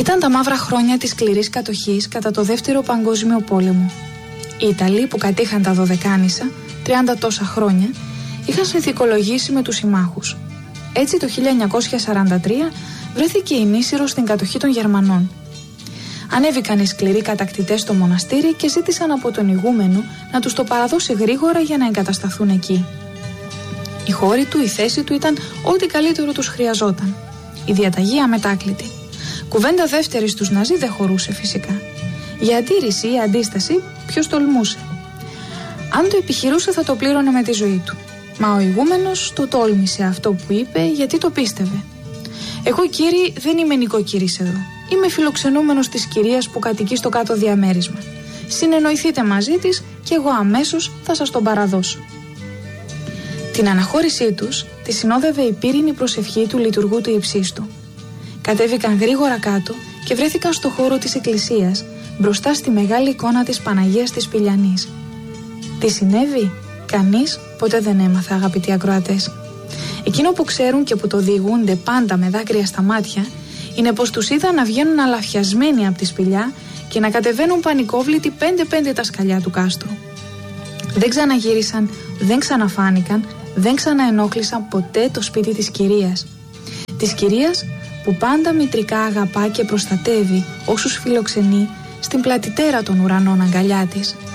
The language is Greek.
Ήταν τα μαύρα χρόνια της σκληρής κατοχής κατά το Δεύτερο Παγκόσμιο Πόλεμο. Οι Ιταλοί που κατήχαν τα Δωδεκάνησα, 30 τόσα χρόνια, είχαν συνθηκολογήσει με τους συμμάχους. Έτσι το 1943 βρέθηκε η Νήσυρο στην κατοχή των Γερμανών. Ανέβηκαν οι σκληροί κατακτητές στο μοναστήρι και ζήτησαν από τον ηγούμενο να τους το παραδώσει γρήγορα για να εγκατασταθούν εκεί. Η χώρη του, η θέση του ήταν ό,τι καλύτερο τους χρειαζόταν. Η διαταγή αμετάκλητη. Κουβέντα δεύτερη στους Ναζί δεν χωρούσε φυσικά. Για αντίρρηση ή αντίσταση, ποιος τολμούσε. Αν το επιχειρούσε θα το πλήρωνε με τη ζωή του. Μα ο ηγούμενος το τόλμησε αυτό που είπε γιατί το πίστευε. Εγώ, κύριοι, δεν είμαι νοικοκύρης εδώ. Είμαι φιλοξενούμενος της κυρίας που κατοικεί στο κάτω διαμέρισμα. Συνεννοηθείτε μαζί της και εγώ αμέσως θα σας τον παραδώσω. Την αναχώρησή τους τη συνόδευε η πύρινη προσευχή του λειτουργού του Υψίστου. Κατέβηκαν γρήγορα κάτω και βρέθηκαν στο χώρο της εκκλησίας, μπροστά στη μεγάλη εικόνα της Παναγίας της Πηλιανής. Τι συνέβη? Κανείς ποτέ δεν έμαθε, αγαπητοί ακροατές. Εκείνο που ξέρουν και που το διηγούνται πάντα με δάκρυα στα μάτια είναι πως τους είδαν να βγαίνουν αλαφιασμένοι από τη σπηλιά και να κατεβαίνουν πανικόβλητοι 5-5 τα σκαλιά του κάστρου. Δεν ξαναγύρισαν, δεν ξαναφάνηκαν, δεν ξαναενόχλησαν ποτέ το σπίτι της κυρίας. Της κυρίας που πάντα μητρικά αγαπά και προστατεύει όσους φιλοξενεί στην πλατιτέρα των ουρανών αγκαλιά της.